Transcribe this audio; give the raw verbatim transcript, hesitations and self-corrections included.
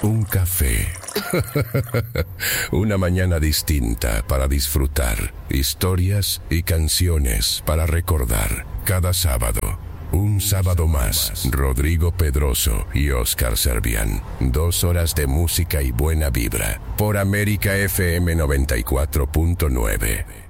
un café. Una mañana distinta para disfrutar. Historias y canciones para recordar. Cada sábado. Un sábado más. Rodrigo Pedroso y Oscar Servián. Dos horas de música y buena vibra. Por América F M noventa y cuatro punto nueve.